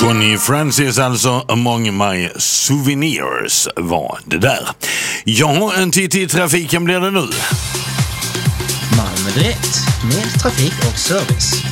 Connie Francis, alltså Among My Souvenirs var det där. Ja, en titt i trafiken blir det nu. Malmö Direkt, med trafik och service.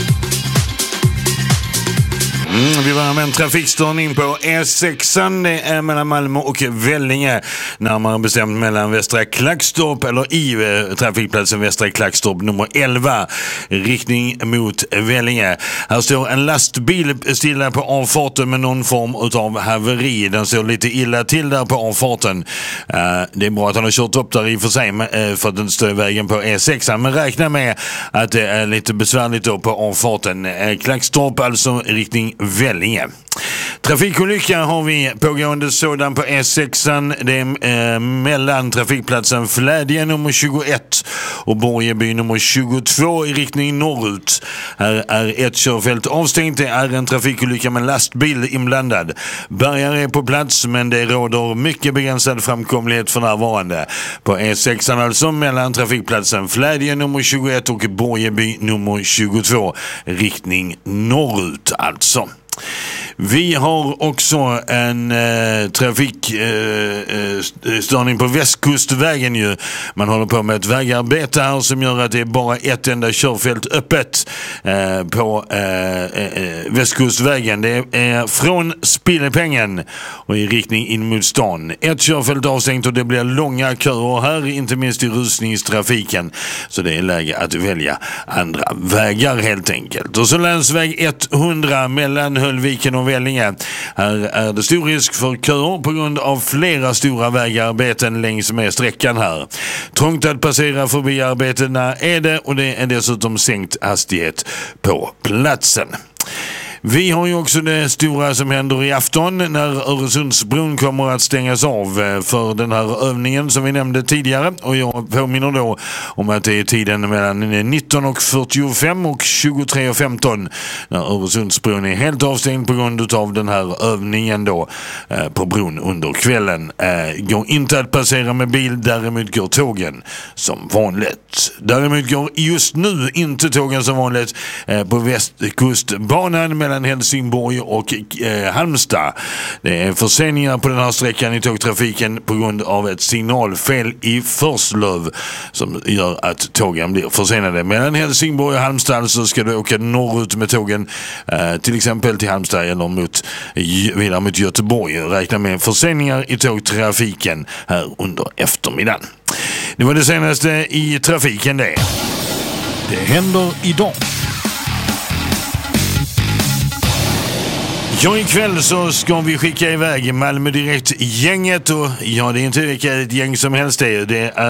Vi var med en trafikstörning på E6. Det är mellan Malmö och Vellinge. Närmare bestämt mellan Västra Klackstorp eller i trafikplatsen Västra Klackstorp nummer 11. Riktning mot Vellinge. Här står en lastbil stilla på avfarten med någon form av haveri. Den står lite illa till där på avfarten. Det är bra att han har kört upp där i och för sig för att den står i vägen på E6. Men räkna med att det är lite besvärligt då på avfarten. Klackstorp alltså riktning Vellinge. Trafikolycka har vi pågående sådan på E6. Det är mellan trafikplatsen Flädje nummer 21 och Borgeby nummer 22 i riktning norrut. Här är ett körfält avstängt. Det är en trafikolycka med lastbil inblandad. Bärgare är på plats, men det råder mycket begränsad framkomlighet för närvarande. På E6 alltså mellan trafikplatsen Flädje nummer 21 och Borgeby nummer 22 riktning norrut alltså. Vi har också en trafikstörning på Västkustvägen ju. Man håller på med ett vägarbete här som gör att det är bara ett enda körfält öppet på Västkustvägen. Det är från Spillepengen och i riktning in mot stan. Ett körfält avstängt och det blir långa köer här, inte minst i rusningstrafiken. Så det är läge att välja andra vägar helt enkelt. Och så länsväg 100 mellan Höllviken och Vellinge. Här är det stor risk för köer på grund av flera stora vägarbeten längs med sträckan här. Trångt att passera förbi arbetena är det, och det är dessutom sänkt hastighet på platsen. Vi har ju också det stora som händer i afton när Öresundsbron kommer att stängas av för den här övningen som vi nämnde tidigare, och jag påminner då om att det är tiden mellan 19:45 och 23:15 när Öresundsbron är helt avstängd på grund av den här övningen då på bron under kvällen. Går inte att passera med bil, däremot går tågen som vanligt. Däremot går just nu inte tågen som vanligt på Västkustbanan mellan Helsingborg och Halmstad. Det är förseningar på den här sträckan i tågtrafiken på grund av ett signalfel i Förslöv som gör att tågen blir försenade. Mellan Helsingborg och Halmstad så ska du åka norrut med tågen till exempel till Halmstad eller vidare mot Göteborg. Räkna med förseningar i tågtrafiken här under eftermiddagen. Det var det senaste i trafiken det. Det händer idag. Ja, ikväll så ska vi skicka iväg Malmö Direkt-gänget, och ja, det är inte ett gäng som helst det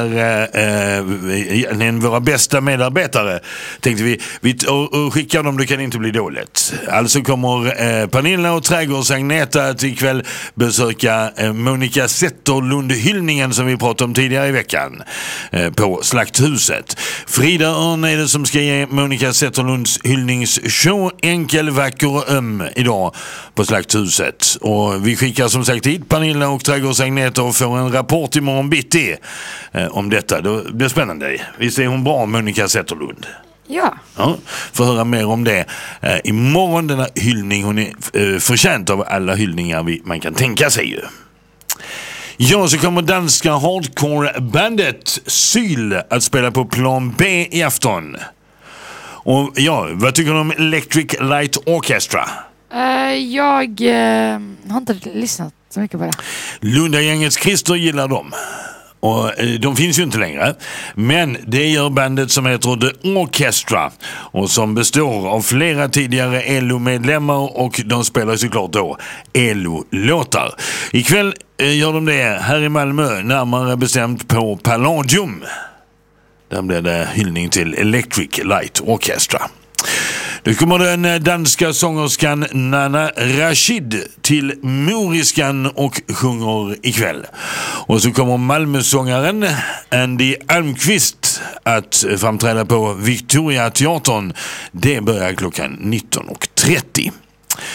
är en våra bästa medarbetare, tänkte vi och skickar dem, det kan inte bli dåligt. Alltså kommer Pernilla och Trädgårds Agneta att ikväll besöka Monica Zetterlund-hyllningen som vi pratade om tidigare i veckan på Slakthuset. Frida Örn är det som ska ge Monica Zetterlunds hyllningsshow Enkel, vacker och öm idag på Slakthuset. Och vi skickar som sagt hit Pernilla och Trädgårds Agneta och får en rapport imorgon bitti om detta. Det blir spännande. Visst är hon bra, Monica Zetterlund? Ja. Får höra mer om det imorgon, denna hyllning. Hon är förtjänt av alla hyllningar man kan tänka sig ju. Ja, så kommer danska hardcore-bandet Syl att spela på Plan B i afton. Och ja, vad tycker du om Electric Light Orchestra? Jag har inte lyssnat så mycket på det. Lundagängets Christer gillar dem. Och de finns ju inte längre. Men det gör bandet som heter The Orchestra och som består av flera tidigare ELO-medlemmar, och de spelar såklart då ELO-låtar. Ikväll gör de det här i Malmö, närmare bestämt på Palladium. Där blir det hyllning till Electric Light Orchestra. Nu kommer den danska sångerskan Nana Rashid till Moriskan och sjunger ikväll. Och så kommer Malmösångaren Andy Almqvist att framträda på Victoria Teatern. Det börjar klockan 19:30.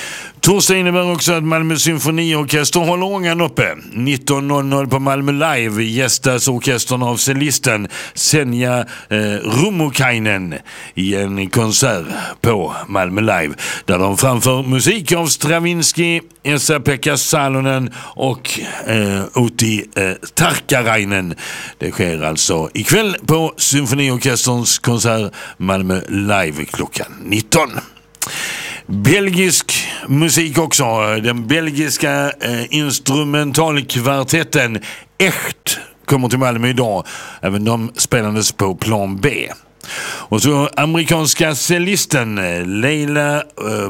Torsdag innebär också att Malmö symfoniorkester håller ångan uppe. 19.00 på Malmö Live gästas orkestern av cellisten Senja Rummukainen i en konsert på Malmö Live där de framför musik av Stravinsky, Esa-Pekka Salonen och Outi Tarkarainen. Det sker alltså ikväll på symfoniorkesterns konsert Malmö Live klockan 19. Belgisk musik också. Den belgiska instrumentalkvartetten Echt kommer till Malmö idag. Även de spelandes på plan B. Och så amerikanska cellisten Leila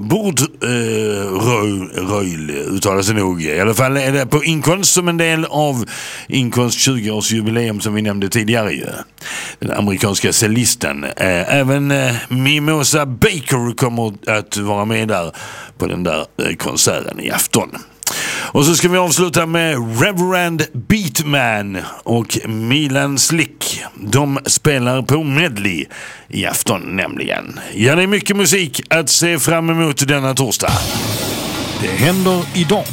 Bordröjl uttalar sig nog. I alla fall är det på Inkonst som en del av Inkonst 20-årsjubileum som vi nämnde tidigare. Den amerikanska cellisten. Även Mimosa Baker kommer att vara med där på den där konserten i afton. Och så ska vi avsluta med Reverend Beatman och Milan Slick. De spelar på medley i afton nämligen. Ja, det är mycket musik att se fram emot denna torsdag. Det händer idag.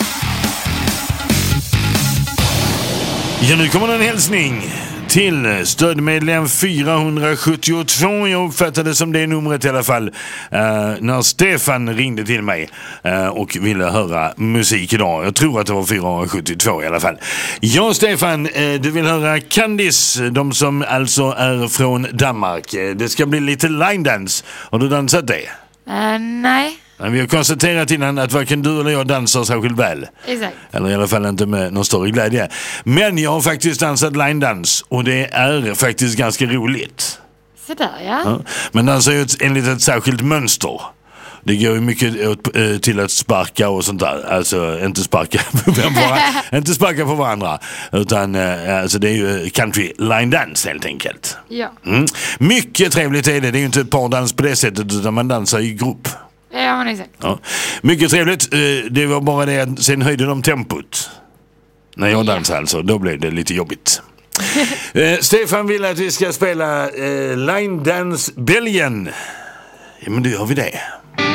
Ja, nu kommer en hälsning till stödmedlem 472. Jag uppfattade som det numret i alla fall när Stefan ringde till mig och ville höra musik idag. Jag tror att det var 472 i alla fall. Ja, Stefan, du vill höra Candice, de som alltså är från Danmark. Det ska bli lite line dance. Har du dansat det? Nej. Vi har konstaterat innan att varken du eller jag dansar särskilt väl. Exakt. Eller i alla fall inte med någon större glädje. Men jag har faktiskt dansat line dance och det är faktiskt ganska roligt. Så där, ja. Men dansar ju enligt ett särskilt mönster. Det går ju mycket till att sparka och sånt där. Alltså inte sparka på varandra. Utan alltså det är ju country line dance helt enkelt. Ja. Mycket trevligt är det. Det är ju inte pardans på det sättet utan man dansar i grupp. Ja, men exakt. Ja. Mycket trevligt. Det var bara det att sen höjde de tempot. När jag dansade alltså. Då blev det lite jobbigt. Stefan vill att vi ska spela Line Dance Belgien. Ja, men då gör vi det.